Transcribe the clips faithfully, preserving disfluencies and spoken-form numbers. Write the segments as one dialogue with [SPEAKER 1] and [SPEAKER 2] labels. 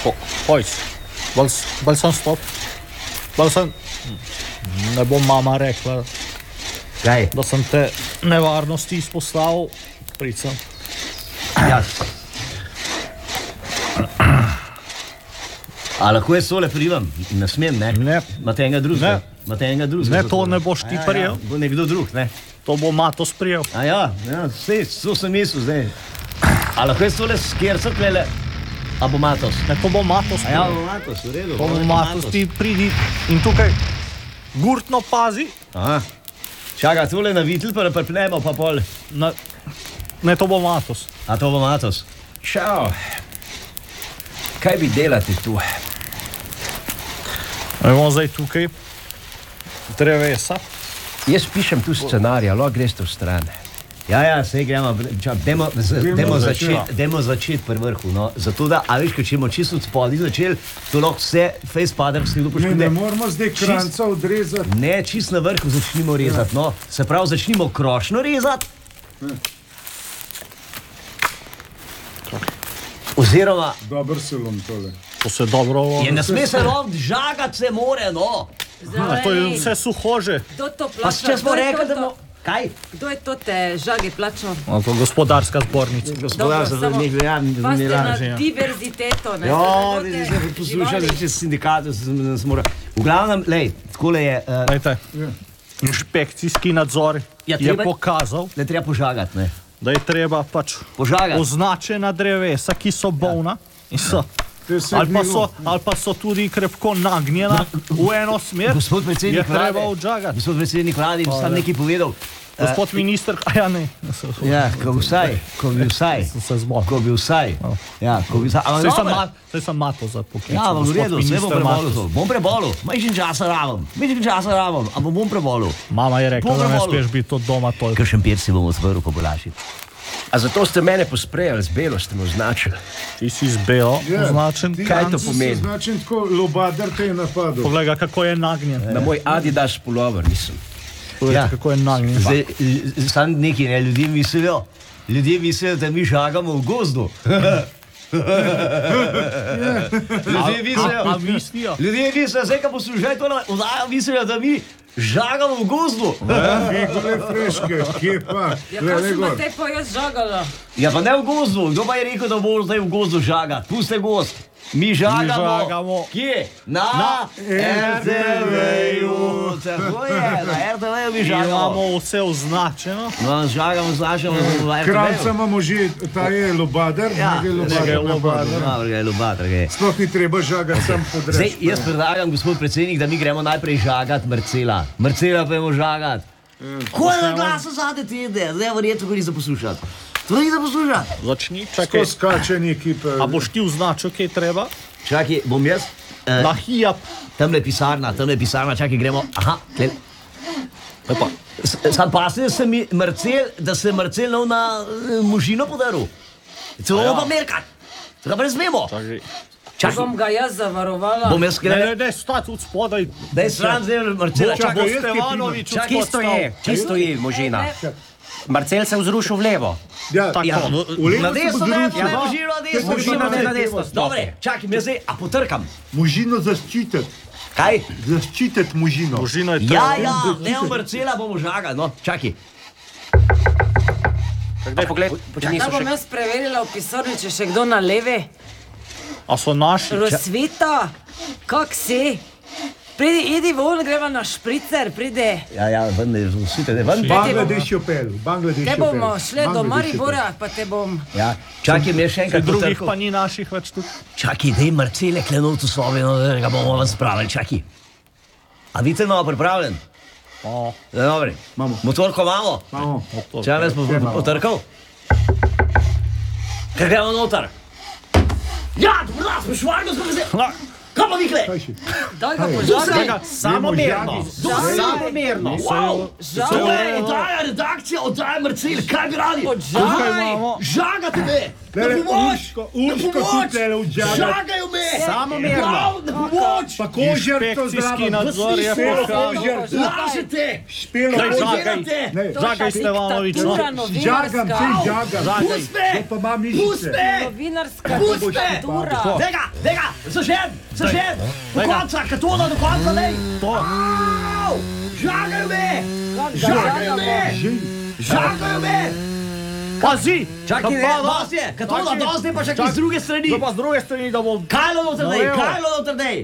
[SPEAKER 1] Pojď, bol sem stop. Bol sem, ne bom mama rekla,
[SPEAKER 2] Kaj?
[SPEAKER 1] da sem te nevarnosti izpostavil. Prid sem.
[SPEAKER 2] Ja. A lahko jaz tole privam? Ne smem, ne?
[SPEAKER 1] Ne.
[SPEAKER 2] Imate enega drugega?
[SPEAKER 1] Ne.
[SPEAKER 2] Imate enega drugega?
[SPEAKER 1] Ne, to ne boš ti prijel.
[SPEAKER 2] Ja, ja. Bo nekdo drug, ne?
[SPEAKER 1] To bo Matos prijel.
[SPEAKER 2] A ja, ja, vse, to sem mislil zdaj. A lahko jaz tole skerca klele? A bo Matos?
[SPEAKER 1] Ne, to bo Matos
[SPEAKER 2] A ja,
[SPEAKER 1] prijel.
[SPEAKER 2] bo Matos, v redu.
[SPEAKER 1] To bo Matos, ti pridi in tukaj gurtno pazi.
[SPEAKER 2] Aha. Čaka, tole na vitel pa prepnemo pa pol.
[SPEAKER 1] Na, ne, to bo Matos.
[SPEAKER 2] A to bo Matos?
[SPEAKER 3] Čau. Kaj bi delati tu?
[SPEAKER 1] Bomo zdaj tukaj drevesa.
[SPEAKER 3] Jaz pišem tu scenarija, lahko greš tu v stran.
[SPEAKER 2] Ja, ja, sej gremo, čak, demo, z, demo začeti demo začet pri vrhu, no. Zato da, a veš, če bomo čisto od spodaj začeli, to lahko vse face pader, vsi kdo poškoduje.
[SPEAKER 4] Ne, ne moramo zdaj kranca odrezati.
[SPEAKER 2] Ne, čisto na vrhu začnimo rezati, no. Se pravi, začnimo krošno rezati. Oziroma...
[SPEAKER 4] Dober se lom tole.
[SPEAKER 1] To se dobro lovi.
[SPEAKER 2] Je ne sme se loviti, žagati se more, no.
[SPEAKER 1] A to je vse suho že.
[SPEAKER 5] Kdo to
[SPEAKER 2] Pa
[SPEAKER 5] plača?
[SPEAKER 2] če smo
[SPEAKER 5] Kdo je
[SPEAKER 2] rekli,
[SPEAKER 5] to-
[SPEAKER 2] da bomo... Kaj?
[SPEAKER 5] Kdo je to te žage plačal?
[SPEAKER 1] A to gospodarska zbornica.
[SPEAKER 2] Gospodarstvo,
[SPEAKER 5] samo
[SPEAKER 2] nekdo, ja,
[SPEAKER 5] Pazite
[SPEAKER 2] ne
[SPEAKER 5] na
[SPEAKER 2] laže, ja.
[SPEAKER 5] diverziteto, ne?
[SPEAKER 2] Ja,
[SPEAKER 5] Da
[SPEAKER 2] ne,
[SPEAKER 5] boste
[SPEAKER 2] ne, ne, poslušaj,
[SPEAKER 5] živali.
[SPEAKER 2] če sindikatu nas mora... V glavnem, lej, takole je... Uh,
[SPEAKER 1] Lejte, inšpekcijski nadzor
[SPEAKER 2] Ja,
[SPEAKER 1] je
[SPEAKER 2] treba-
[SPEAKER 1] pokazal,
[SPEAKER 2] ne treba požagati, ne.
[SPEAKER 1] da je treba pač
[SPEAKER 2] Požagati.
[SPEAKER 1] označena drevesa, ki so bolna in so,
[SPEAKER 4] To je vse
[SPEAKER 1] ali pa so,
[SPEAKER 4] bilo.
[SPEAKER 1] ali pa so tudi krepko nagnjena v eno smer,
[SPEAKER 2] Gospod
[SPEAKER 1] je
[SPEAKER 2] predsednik
[SPEAKER 1] treba
[SPEAKER 2] vlade,
[SPEAKER 1] odžagati.
[SPEAKER 2] gospod predsednik vlade, bi sam nekaj povedal.
[SPEAKER 1] Gospod minister, a ja ne,
[SPEAKER 2] Ja, ko bi vsaj, ko bi vsaj,
[SPEAKER 1] sem se zmotil.
[SPEAKER 2] ko bi vsaj, ja, ko bi vsaj, ampak
[SPEAKER 1] Saj sem,
[SPEAKER 2] dobro.
[SPEAKER 1] ma, saj sem Mato za poklic.
[SPEAKER 2] Ja, bom v redu, vse bom prebolil
[SPEAKER 1] Matos.
[SPEAKER 2] to, bom prebolil, majhen časa rabim, majhen časa rabim, ampak bom prebolil.
[SPEAKER 1] Mama je rekla,
[SPEAKER 2] Bom
[SPEAKER 1] da ne
[SPEAKER 2] prebolel.
[SPEAKER 1] smeš biti od doma toliko.
[SPEAKER 2] Kakšen pir si bom otvoril po bolaši.
[SPEAKER 3] A zato ste mene posprejali, z belo ste me označili.
[SPEAKER 1] Ti si z belo
[SPEAKER 4] Ja,
[SPEAKER 1] označen.
[SPEAKER 4] ti
[SPEAKER 3] Kaj to
[SPEAKER 4] si
[SPEAKER 3] pomeni?
[SPEAKER 4] označen tako, lobadar te je napadel.
[SPEAKER 1] Poglej ga, kako je nagnjen.
[SPEAKER 3] Na moj Adidas pulover nisem.
[SPEAKER 1] Poglej,
[SPEAKER 2] Ja.
[SPEAKER 1] kako je nagnjen.
[SPEAKER 2] Zdaj, l- sam nekaj, ne, ljudje mislijo, ljudje mislijo, da mi žagamo v gozdu. Ljudje mislijo,
[SPEAKER 1] A mislijo?
[SPEAKER 2] ljudje mislijo, zdaj, ko poslušaj to, odajo mislijo, da mi žagamo v gozdu.
[SPEAKER 4] Figole freške, kje pa?
[SPEAKER 5] Ja,
[SPEAKER 4] Glej,
[SPEAKER 5] ko
[SPEAKER 4] glej
[SPEAKER 5] sem
[SPEAKER 4] gor.
[SPEAKER 5] pa te pa jaz žagala?
[SPEAKER 2] Ja, pa ne v gozdu, kdo pa je rekel, da bo zdaj v gozdu žagati? Puste gozd. Mi žagamo.
[SPEAKER 1] žagamo.
[SPEAKER 2] Kje? Na, na er te ve-ju. Tako je, na er te ve-ju mi žagamo.
[SPEAKER 1] Imamo vse označeno.
[SPEAKER 2] No, žagamo, značamo na er te
[SPEAKER 4] Kranca
[SPEAKER 2] ve-ju.
[SPEAKER 4] imamo že, ta je lobadar,
[SPEAKER 2] Ja,
[SPEAKER 4] nekaj
[SPEAKER 1] nekaj je
[SPEAKER 4] lobadar
[SPEAKER 1] lobadar.
[SPEAKER 4] napadel.
[SPEAKER 2] Dobro, ga je lubatar, ga je.
[SPEAKER 4] Sploh ni treba žagati, sam podreš.
[SPEAKER 2] Zdaj, jaz predlagam, gospod predsednik, da mi gremo najprej žagati Marcela. Marcela pa je žagati. Ko je na glasu zade ti ide, zdaj verjetno ga ni za poslušati. To ni za poslušati.
[SPEAKER 1] Začni, čakaj.
[SPEAKER 4] Ko skače neki pa...
[SPEAKER 1] A boš ti označil, kaj treba?
[SPEAKER 2] Čakaj, bom jaz. Uh,
[SPEAKER 1] Na hijab.
[SPEAKER 2] tamle je pisarna, tamle je pisarna, čakaj, gremo. Aha, tle.
[SPEAKER 1] Lepa.
[SPEAKER 2] S- Sam pasne, da se mi Marcel, da se Marcel nov na uh, možino podaril. Celo
[SPEAKER 1] Ja.
[SPEAKER 2] pa merkat. Tega pa ne smemo.
[SPEAKER 1] Čakaj.
[SPEAKER 5] Če
[SPEAKER 2] Čakaj,
[SPEAKER 5] bom ga jaz zavarovala?
[SPEAKER 2] bom jaz
[SPEAKER 1] Ne,
[SPEAKER 2] gremo.
[SPEAKER 1] ne, ne, stati od spodaj.
[SPEAKER 2] Da je sram zdaj Marcela.
[SPEAKER 1] Če bo
[SPEAKER 4] Čakaj, jaz ti
[SPEAKER 1] Stevanovič od
[SPEAKER 3] Čisto
[SPEAKER 1] spodaj
[SPEAKER 3] je, čisto je, možina.
[SPEAKER 5] Ne,
[SPEAKER 3] Marcel se vzrušil v levo.
[SPEAKER 4] Ja,
[SPEAKER 1] Tako.
[SPEAKER 2] Ja,
[SPEAKER 4] v levo
[SPEAKER 2] na
[SPEAKER 4] se
[SPEAKER 2] desno
[SPEAKER 4] bo
[SPEAKER 2] ne,
[SPEAKER 4] zrušil.
[SPEAKER 2] ja, možino na desno,
[SPEAKER 3] Možino
[SPEAKER 2] možino
[SPEAKER 3] ne
[SPEAKER 2] na
[SPEAKER 3] na
[SPEAKER 2] desno.
[SPEAKER 3] desno.
[SPEAKER 2] Dobre, čakaj, me zdaj, a potrkam.
[SPEAKER 4] Možino zaščititi,
[SPEAKER 2] Kaj?
[SPEAKER 4] zaščititi možino.
[SPEAKER 1] Možino je
[SPEAKER 2] Ja,
[SPEAKER 1] treba.
[SPEAKER 2] ja, ne v Marcela bomo žagali, no, čakaj.
[SPEAKER 3] Daj pogled, počakaj,
[SPEAKER 5] Da
[SPEAKER 3] niso
[SPEAKER 5] bom
[SPEAKER 3] še...
[SPEAKER 5] jaz preverila v pisarni, če še kdo na leve.
[SPEAKER 1] A so naši?
[SPEAKER 5] Rosvita, kak si? Pridi, idi von, greva na špricer, pridi.
[SPEAKER 2] Ja, ja, ven, ne, vsi te, ven.
[SPEAKER 4] Bangladeš je pel, Bangladeš je
[SPEAKER 5] Te
[SPEAKER 4] pel.
[SPEAKER 5] bomo šle do
[SPEAKER 4] Bangladeš je pel.
[SPEAKER 5] Maribora, pa te bom...
[SPEAKER 2] Ja, čakaj, me še
[SPEAKER 1] Kaj
[SPEAKER 2] enkrat
[SPEAKER 1] drugih
[SPEAKER 2] potrkal.
[SPEAKER 1] pa ni naših več tu.
[SPEAKER 2] Čakaj, daj Marcele klenut v sobi, no, da ga bomo vam spravili, čakaj. A vidite, imamo pripravljen?
[SPEAKER 1] O,
[SPEAKER 2] Ja, dobro.
[SPEAKER 4] Imamo.
[SPEAKER 2] Motorko imamo?
[SPEAKER 4] Imamo.
[SPEAKER 2] Če me smo potrkal? Kaj gremo noter? Ja, dobro, da, sprašujem, gospod predsednik. Kaj pa vikle?
[SPEAKER 4] Kaj še?
[SPEAKER 5] Daj ga požagaj.
[SPEAKER 3] Samomerno,
[SPEAKER 5] Žagi.
[SPEAKER 3] samomerno.
[SPEAKER 2] Wow,
[SPEAKER 5] Žagi.
[SPEAKER 2] oddaja redakcija, oddaja Marcel, kaj bi radi?
[SPEAKER 1] Tukaj
[SPEAKER 5] Odžagaj.
[SPEAKER 1] imamo.
[SPEAKER 2] Žagate me!
[SPEAKER 4] Lele,
[SPEAKER 2] pomoč!
[SPEAKER 4] Urško,
[SPEAKER 2] Na
[SPEAKER 4] Urško
[SPEAKER 2] pomoč!
[SPEAKER 4] tudi lele odžaga.
[SPEAKER 2] Žagajo me!
[SPEAKER 3] Samomerno.
[SPEAKER 2] Prav, na pomoč!
[SPEAKER 4] Pa kožer to
[SPEAKER 1] Inšpekcijski
[SPEAKER 4] zdravo.
[SPEAKER 1] nadzor je
[SPEAKER 4] Špelo
[SPEAKER 1] pokazal.
[SPEAKER 4] kožer.
[SPEAKER 2] Lažete!
[SPEAKER 4] Špelo
[SPEAKER 1] Daj,
[SPEAKER 4] kožer.
[SPEAKER 1] žagaj.
[SPEAKER 4] Ne,
[SPEAKER 1] Žagaj, Stevanovič, no.
[SPEAKER 4] žagam, če žagam.
[SPEAKER 1] Žagaj.
[SPEAKER 2] Pust me!
[SPEAKER 4] To pa ima
[SPEAKER 2] Pust
[SPEAKER 4] mišice.
[SPEAKER 2] me!
[SPEAKER 5] Novinarska
[SPEAKER 2] Pusti!
[SPEAKER 5] diktatura.
[SPEAKER 2] Dega, dega, zažem, zažem! Do konca, katona do konca, lej!
[SPEAKER 1] To.
[SPEAKER 2] Au! Žagajo me!
[SPEAKER 5] Kako
[SPEAKER 2] Žagajo me! Žagajo me!
[SPEAKER 1] Pazi!
[SPEAKER 2] Čakaj, ne,
[SPEAKER 1] Kapada.
[SPEAKER 2] dos je, katona,
[SPEAKER 1] Čakaj.
[SPEAKER 2] dos je pa še
[SPEAKER 1] Čakaj.
[SPEAKER 2] iz druge strani.
[SPEAKER 1] To pa z druge strani, da bom...
[SPEAKER 2] Kajlo noter dej,
[SPEAKER 1] Evo.
[SPEAKER 2] kajlo noter dej!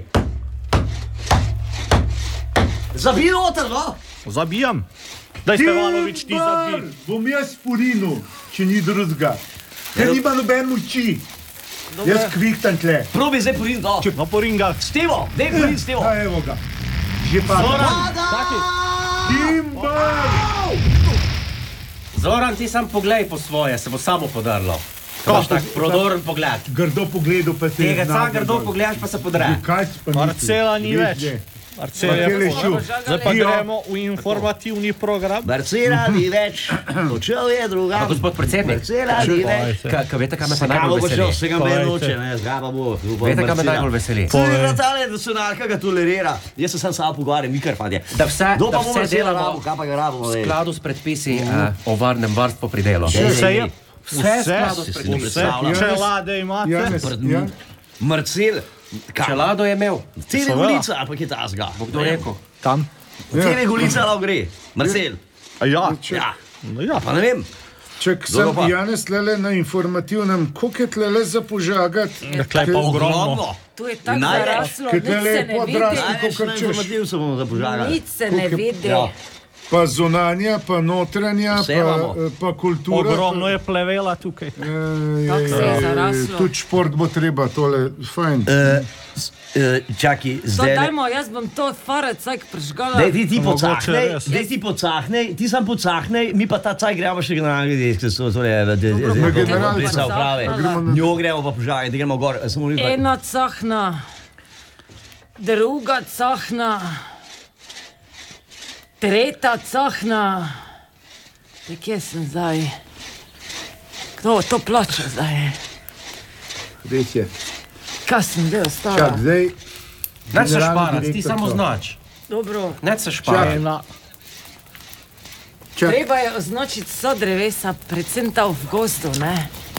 [SPEAKER 2] Zabij noter, no!
[SPEAKER 1] Zabijam. Daj, Stevanovič, ti zabij.
[SPEAKER 4] Timbar, bom jaz purinu, če ni drugega. Ker nima noben moči. Jaz kvihtam tle.
[SPEAKER 2] Probi zdaj porin, no!
[SPEAKER 1] Na poringah.
[SPEAKER 2] Stevo, dej porin, Stevo!
[SPEAKER 4] A evo ga. Že pa.
[SPEAKER 2] Pada!
[SPEAKER 4] Timbar!
[SPEAKER 3] Zoran, ti sam poglej po svoje, se bo samo podarlo. Ko imaš tak prodoren pogled.
[SPEAKER 4] Grdo pogledal pa se je
[SPEAKER 3] Tega
[SPEAKER 4] znal,
[SPEAKER 3] sam grdo
[SPEAKER 4] da-
[SPEAKER 3] pogledaš, pa se podre.
[SPEAKER 4] Kaj si pa
[SPEAKER 1] Marcela
[SPEAKER 4] misliš?
[SPEAKER 1] ni
[SPEAKER 4] Veš,
[SPEAKER 1] več.
[SPEAKER 4] že.
[SPEAKER 1] Marcel je
[SPEAKER 4] Marcel je
[SPEAKER 1] pa-
[SPEAKER 4] šel.
[SPEAKER 1] Zdaj pa gremo v informativni program.
[SPEAKER 2] Marcela ni več, počel je drugam.
[SPEAKER 3] A gospod predsednik?
[SPEAKER 2] Marcela ni več.
[SPEAKER 3] Ka, ka veste, kaj me pa
[SPEAKER 2] Kamo
[SPEAKER 3] najbolj
[SPEAKER 2] bo šel,
[SPEAKER 3] veseli?
[SPEAKER 2] se ga meni noče, ne, zgaba bo.
[SPEAKER 3] Veste, kaj me najbolj veseli?
[SPEAKER 2] Tudi na tale nacionalka ga tolerira. Jaz se sam samo pogovarjam, nikar pa je.
[SPEAKER 3] Da vse,
[SPEAKER 2] Kdo
[SPEAKER 3] da
[SPEAKER 2] pa bo
[SPEAKER 3] vse
[SPEAKER 2] Marcela
[SPEAKER 3] delamo
[SPEAKER 2] rabo, kaj pa ga rabimo,
[SPEAKER 3] v
[SPEAKER 2] lej.
[SPEAKER 3] skladu s predpisi uh, o varnem varstvu pri delu.
[SPEAKER 2] Dej,
[SPEAKER 1] Vse je.
[SPEAKER 3] Vse je v skladu s
[SPEAKER 1] Vse.
[SPEAKER 3] predpisi.
[SPEAKER 1] Vse. Čelade imate.
[SPEAKER 4] Janez, Jan,
[SPEAKER 2] Marcel, kam?
[SPEAKER 3] Čelado je imel.
[SPEAKER 2] Cele
[SPEAKER 1] Seveda.
[SPEAKER 2] golica, ampak je ta zga.
[SPEAKER 3] Bo kdo rekel?
[SPEAKER 1] Kam?
[SPEAKER 2] Cele golica lahko gre. Marcel,
[SPEAKER 1] A ja.
[SPEAKER 2] ja,
[SPEAKER 1] No ja.
[SPEAKER 2] pa ne vem.
[SPEAKER 4] če sem
[SPEAKER 2] Dobro pa.
[SPEAKER 4] Janez tlele na informativnem, koliko je tlele za požagati?
[SPEAKER 1] Tlej pa ogromno.
[SPEAKER 5] Tu je tako
[SPEAKER 2] Največ.
[SPEAKER 5] zaraslo,
[SPEAKER 4] Ker
[SPEAKER 5] nič
[SPEAKER 4] tele
[SPEAKER 5] se
[SPEAKER 4] je
[SPEAKER 5] ne
[SPEAKER 4] podraslo.
[SPEAKER 5] vidi.
[SPEAKER 2] Največ na informativ se bomo zapožagali.
[SPEAKER 5] Nič se ne vidi.
[SPEAKER 2] Ja.
[SPEAKER 4] Pa zunanja, pa notranja,
[SPEAKER 2] Vse imamo.
[SPEAKER 4] pa, pa kultura.
[SPEAKER 1] Ogromno
[SPEAKER 4] pa,
[SPEAKER 1] je plevela tukaj.
[SPEAKER 5] Kako se je zaraslo.
[SPEAKER 4] Tudi šport bo treba, tole, fajn.
[SPEAKER 2] Eh, s- eh, Čakaj,
[SPEAKER 5] To
[SPEAKER 2] zdaj.
[SPEAKER 5] dajmo, jaz bom to farec vsak prežgala.
[SPEAKER 2] Dej ti, ti
[SPEAKER 1] Mogoče
[SPEAKER 2] pocahnej,
[SPEAKER 1] res.
[SPEAKER 2] dej ti pocahnej, ti sam pocahnej, mi pa ta caj gremo še generalni disk, to je
[SPEAKER 4] Na generalca.
[SPEAKER 2] pesa uprave.
[SPEAKER 5] Gremo
[SPEAKER 2] Njo gremo pa požagati, gremo gor, samo mi pa...
[SPEAKER 5] Ena cahna, druga cahna, tretja cahna. Ja, kje sem zdaj? Kdo bo to plača zdaj?
[SPEAKER 4] Res je.
[SPEAKER 5] Kaj sem zdaj
[SPEAKER 4] Čak,
[SPEAKER 5] ostala?
[SPEAKER 4] zdaj.
[SPEAKER 3] Ne se
[SPEAKER 4] generalni
[SPEAKER 3] šparac, ti
[SPEAKER 4] direktor
[SPEAKER 3] samo
[SPEAKER 4] to.
[SPEAKER 3] znač.
[SPEAKER 5] Dobro.
[SPEAKER 3] Ne se šparac.
[SPEAKER 1] Ena.
[SPEAKER 4] Čak,
[SPEAKER 5] Treba je označiti vsa drevesa, predvsem ta v gozdu, ne?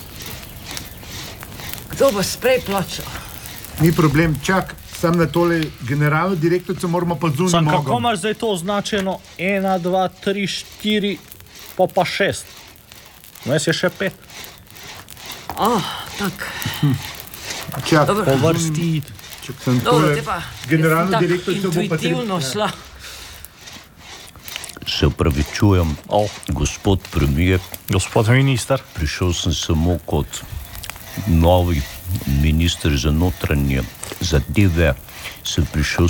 [SPEAKER 5] Kdo bo sprej plačal?
[SPEAKER 4] ni problem, čak, sam na tole generalno direktorico moramo pa zunaj
[SPEAKER 1] Sam kako
[SPEAKER 4] mogom.
[SPEAKER 1] imaš zdaj to označeno? Ena, dva, tri, štiri, pa pa šest. No, jaz je še pet.
[SPEAKER 5] Ah, tak.
[SPEAKER 4] Čak,
[SPEAKER 5] Dobro.
[SPEAKER 1] Po vrsti.
[SPEAKER 4] čak, sem
[SPEAKER 5] Dobro,
[SPEAKER 4] tole,
[SPEAKER 5] te pa.
[SPEAKER 4] generalno
[SPEAKER 5] jaz sem tako
[SPEAKER 4] direktorico bo pa
[SPEAKER 5] intuitivno
[SPEAKER 4] treba.
[SPEAKER 5] šla.
[SPEAKER 6] Se upravičujem,
[SPEAKER 1] O,
[SPEAKER 6] gospod premijer,
[SPEAKER 1] gospod minister.
[SPEAKER 6] prišel sem samo kot novi minister za notranje zadeve, sem prišel